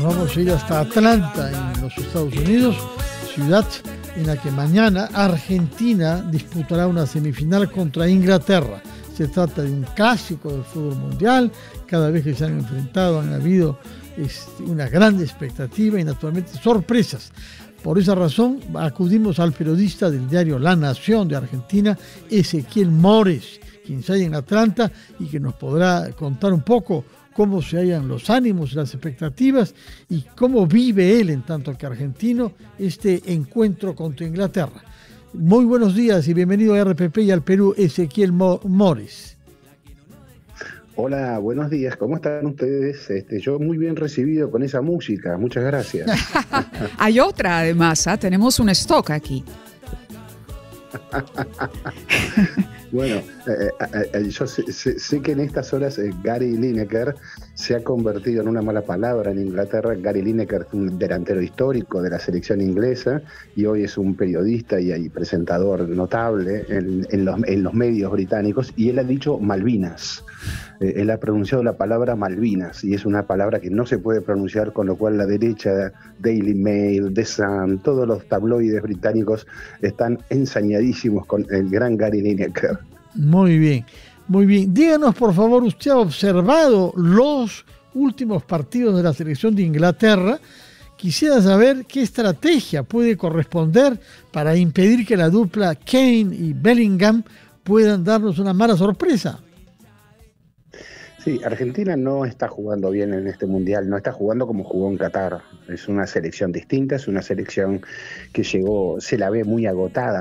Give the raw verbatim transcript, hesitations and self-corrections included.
vamos a ir hasta Atlanta, en los Estados Unidos, ciudad en la que mañana Argentina disputará una semifinal contra Inglaterra. Se trata de un clásico del fútbol mundial. Cada vez que se han enfrentado han habido este, una gran expectativa y naturalmente sorpresas. Por esa razón acudimos al periodista del diario La Nación de Argentina, Ezequiel Mores, quien está en Atlanta y que nos podrá contar un poco cómo se hallan los ánimos, las expectativas y cómo vive él, en tanto que argentino, este encuentro contra Inglaterra. Muy buenos días y bienvenido a R P P y al Perú, Ezequiel Mores. Hola, buenos días, ¿cómo están ustedes? Este, yo muy bien recibido con esa música, muchas gracias. Hay otra además, ¿eh? Tenemos un stock aquí. Bueno, eh, eh, yo sé, sé, sé que en estas horas eh, Gary Lineker se ha convertido en una mala palabra en Inglaterra. Gary Lineker es un delantero histórico de la selección inglesa y hoy es un periodista y, y presentador notable en, en, los, en los medios británicos, y él ha dicho Malvinas. Eh, él ha pronunciado la palabra Malvinas y es una palabra que no se puede pronunciar, con lo cual la derecha, Daily Mail, The Sun, todos los tabloides británicos están ensañadísimos con el gran Gary Lineker. Muy bien, muy bien. Díganos, por favor, usted ha observado los últimos partidos de la selección de Inglaterra. Quisiera saber qué estrategia puede corresponder para impedir que la dupla Kane y Bellingham puedan darnos una mala sorpresa. Sí, Argentina no está jugando bien en este mundial, no está jugando como jugó en Qatar. Es una selección distinta, es una selección que llegó, se la ve muy agotada